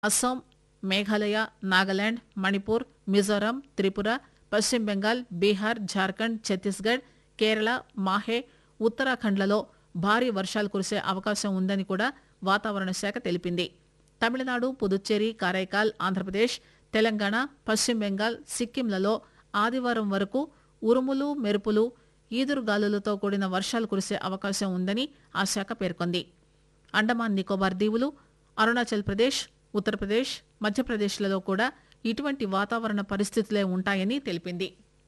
అస్సాం, మేఘాలయ, నాగాలాండ్, మణిపూర్, మిజోరాం, త్రిపుర, పశ్చిమ బెంగాల్, బీహార్, జార్ఖండ్, ఛత్తీస్గఢ్, కేరళ, మాహే, ఉత్తరాఖండ్లలో భారీ వర్షాలు కురిసే అవకాశం ఉందని కూడా వాతావరణ శాఖ తెలిపింది. తమిళనాడు, పుదుచ్చేరి, కారైకాల్, ఆంధ్రప్రదేశ్, తెలంగాణ, పశ్చిమ బెంగాల్, సిక్కింలలో ఆదివారం వరకు ఉరుములు, మెరుపులు, ఈదురుగాలులతో కూడిన వర్షాలు కురిసే అవకాశం ఉందని ఆ శాఖ పేర్కొంది. అండమాన్ నికోబార్ దీవులు, అరుణాచల్ ప్రదేశ్, ఉత్తరప్రదేశ్, మధ్యప్రదేశ్లలో కూడా ఇటువంటి వాతావరణ పరిస్థితులే ఉంటాయని తెలిపింది.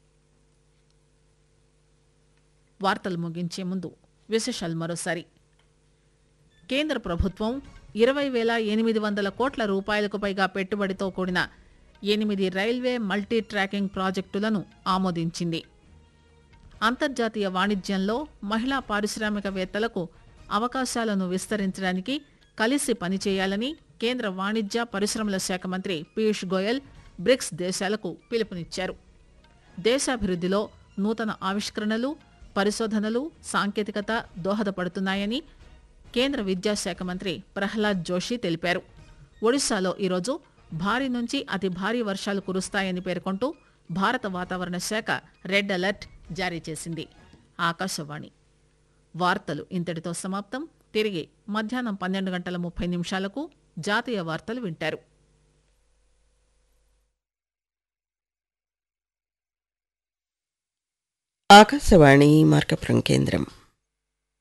వార్తలు ముగించే ముందు విశేషాలు మరోసారి. కేంద్ర ప్రభుత్వం 20,800 కోట్ల రూపాయలకు పైగా పెట్టుబడితో కూడిన 8 రైల్వే మల్టీ ట్రాకింగ్ ప్రాజెక్టులను ఆమోదించింది. అంతర్జాతీయ వాణిజ్యంలో మహిళా పారిశ్రామికవేత్తలకు అవకాశాలను విస్తరించడానికి కలిసి పనిచేయాలని కేంద్ర వాణిజ్య పరిశ్రమల శాఖ మంత్రి పీయూష్ గోయల్ బ్రిక్స్ దేశాలకు పిలుపునిచ్చారు. దేశాభివృద్ధిలో నూతన ఆవిష్కరణలు, పరిశోధనలు, సాంకేతికత దోహదపడుతున్నాయని కేంద్ర విద్యాశాఖ మంత్రి ప్రహ్లాద్ జోషి తెలిపారు. ఒడిశాలో ఈరోజు భారీ నుంచి అతి భారీ వర్షాలు కురుస్తాయని పేర్కొంటూ భారత వాతావరణ శాఖ రెడ్ అలర్ట్ జారీ చేసింది. ఆకాశవాణి వార్తలు ఇంతటితో సమాప్తం. తిరిగి మధ్యాహ్నం 12:30 జాతీయ వార్తలు వింటారు. ఆకాశవాణి మార్కపురం కేంద్రం.